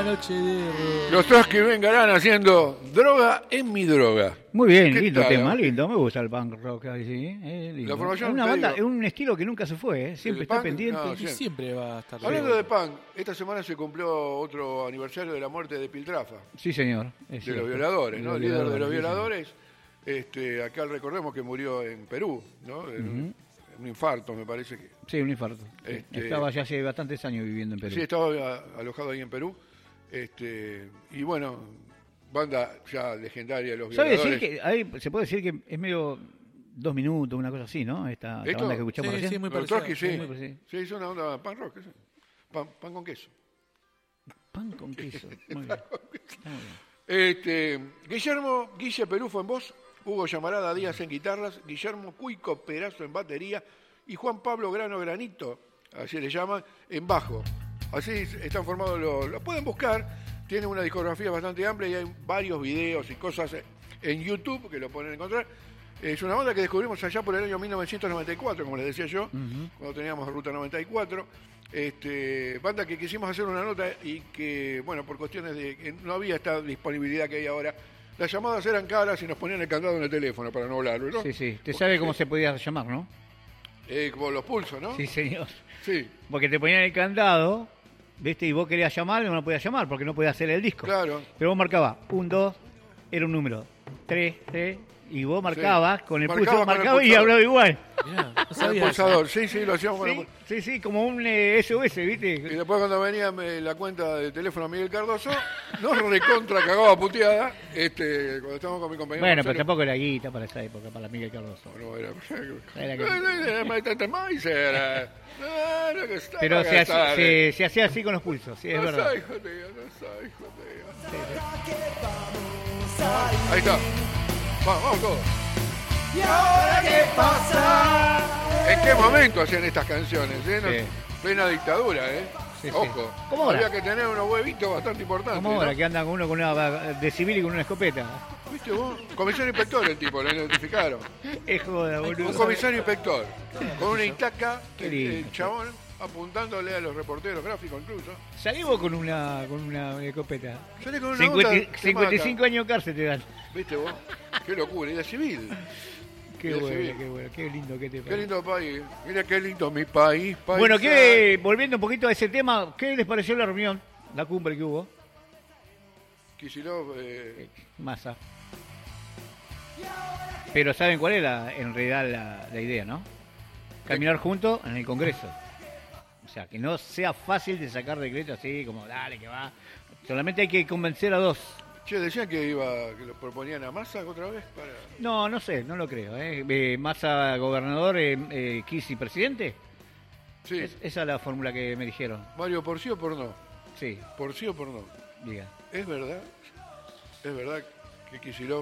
noche de rock. Los Trotsky vengarán haciendo Droga en mi droga. Muy bien, ¿Qué lindo tal, tema, no? lindo. Me gusta el punk rock. Sí, lindo. La formación, Es una te banda, digo. es un estilo que nunca se fue, siempre El está punk, pendiente. no, Y sí. siempre va a estar. Hablando de punk, esta semana se cumplió otro aniversario de la muerte de Piltrafa, Sí, señor. Es de cierto. los violadores, ¿no? De El los líder de los violadores, violadores. Acá recordemos que murió en Perú, ¿no? En un infarto, me parece que. Sí, un infarto. Estaba ya hace bastantes años viviendo en Perú. Sí, estaba alojado ahí en Perú. Y bueno, banda ya legendaria de los ¿Sabe violadores. decir que ahí se puede decir que es medio 2 minutos, una cosa así, ¿no? Esta ¿Esto? banda que escuchamos Sí, recién. sí, muy Los parecido. Trotsky, sí. Muy parecido. Sí, es una onda punk rock. ¿sí? Pan con queso. Pan con queso. Muy bien. Está muy bien. Guillermo Guille Perufo en voz, Hugo Llamarada Díaz en guitarras, Guillermo Cuico Perazo en batería y Juan Pablo Grano Granito, así le llaman, en bajo. Así están formados lo pueden buscar, tiene una discografía bastante amplia y hay varios videos y cosas en YouTube que lo pueden encontrar. Es una banda que descubrimos allá por el año 1994, como les decía yo, cuando teníamos Ruta 94. Banda que quisimos hacer una nota y que, bueno, por cuestiones de que no había esta disponibilidad que hay ahora, las llamadas eran caras y nos ponían el candado en el teléfono para no hablarlo, ¿no? Sí, sí. ¿Te sabe cómo se podía llamar, no? Como los pulsos, ¿no? Sí, señor. Sí, Porque te ponían el candado, ¿viste? Y vos querías llamar y no podías llamar porque no podías hacer el disco. claro. Pero vos marcabas 1, 2, era un número. 3, 3, y vos marcabas con el Marcaba pulso, con el marcabas y pulsador. hablaba igual. Mirá, no Con el sabía eso. pulsador, sí, lo hacíamos con el Sí, pulsador. sí, como un SOS, Y ¿viste? después cuando venía la cuenta de teléfono a Miguel Cardoso, nos recontra cagaba puteada, cuando estábamos con mi compañero. Bueno, pero Marcelo. tampoco era guita para esa época, para Miguel Cardoso. No, era... Era que- Pero se hacía así con los pulsos, sí, es verdad. Ahí está. Vamos todos. ¿Y ahora qué pasa? ¿En qué momento hacían estas canciones? Sí. Plena dictadura, ¿eh? Sí, sí. Ojo. ¿Cómo ahora? Había que tener unos huevitos bastante importantes. Como ahora ¿no? que andan con uno con una de civil y con una escopeta. ¿Viste vos? Comisario inspector el tipo, lo identificaron. Es joda, Un boludo. comisario inspector. Con una itaca, Qué lindo. el chabón apuntándole a los reporteros gráficos incluso. Salimos con una escopeta. Sale con una nota, te 55 mata. años de cárcel te dan. ¿Viste vos? Qué locura. Y la civil. Qué Sí, bueno, sí. qué bueno, qué lindo que te Qué lindo país. Mira qué lindo mi país. Bueno, paisano. volviendo un poquito a ese tema, ¿qué les pareció la reunión, la cumbre que hubo? Kicillof, Massa. Pero ¿saben cuál era en realidad la idea, no? Caminar juntos en el Congreso. O sea, que no sea fácil de sacar decretos así como, dale, que va. Solamente hay que convencer a 2. che, decían que lo proponían a Massa otra vez para... No sé, no lo creo. Massa gobernador, Kisi presidente. Sí, Esa es la fórmula que me dijeron. Mario, ¿por sí o por no? Sí, ¿Por sí o por no? diga. Es verdad que Kicillof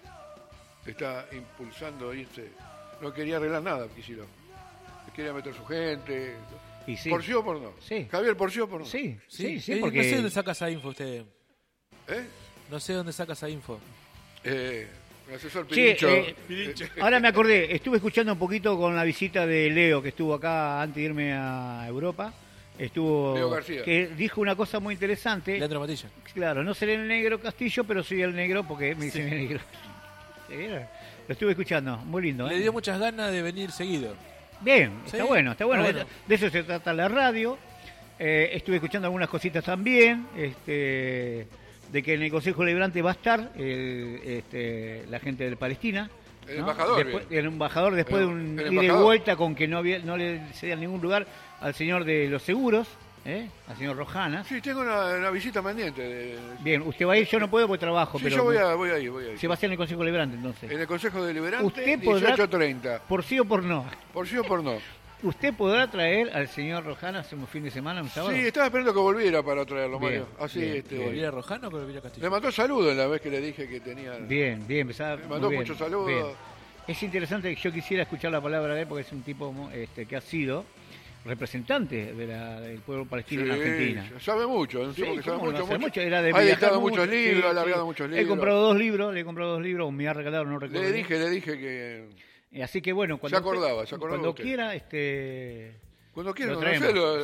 está impulsando irse. No quería arreglar nada Kicillof. Quería meter su gente. Y sí. ¿Por sí o por no? Sí. Javier, ¿por sí o por no? Sí, Sí, porque... No sé dónde saca esa info usted. ¿Eh? No sé dónde saca esa info. El asesor Che, Pirincho. ahora me acordé, estuve escuchando un poquito con la visita de Leo, que estuvo acá antes de irme a Europa. Estuvo... Leo García. Que dijo una cosa muy interesante. Leandro Matilla. Claro, no seré el negro Castillo, pero soy el negro porque me dicen el negro. ¿Sí? Lo estuve escuchando, muy lindo. Le dio muchas ganas de venir seguido. Bien, Sí, está bueno, está bueno. está bueno. De eso se trata la radio. Estuve escuchando algunas cositas también, de que en el Consejo Deliberante va a estar la gente de Palestina. El embajador, El embajador, después de un el ida y embajador. vuelta con que no le cedían ningún lugar al señor de los seguros, al señor Rojana. Sí, tengo una visita pendiente. Bien, usted va a ir, yo no puedo porque trabajo, Sí, pero yo voy a ir. se va a hacer en el Consejo Deliberante entonces. En el Consejo Deliberante, Usted podrá- 18:30. Por sí o por no. ¿Por sí o por no? ¿Usted podrá traer al señor Rojana hace un fin de semana, un sábado? Sí, estaba esperando que volviera para traerlo, Bien, Mario. Así, bien, ¿Volviera Rojano o volviera Castillo? Le mandó saludos la vez que le dije que tenía... Bien, empezaba. Me mandó muy bien, muchos saludos. bien. Es interesante que yo quisiera escuchar la palabra de él porque es un tipo que ha sido representante del pueblo palestino en Argentina. Sabe mucho, Sí, porque sabe ¿cómo no va a mucho, saber mucho. mucho? Era de Ha viajar editado mucho, muchos libros, sí, ha largado sí. muchos Le he libros. comprado 2 libros, me ha regalado, no recuerdo. Le bien. dije que Así que bueno, cuando se acordaba cuando de usted. quiera, cuando quiera Lo traemos. conocerlo,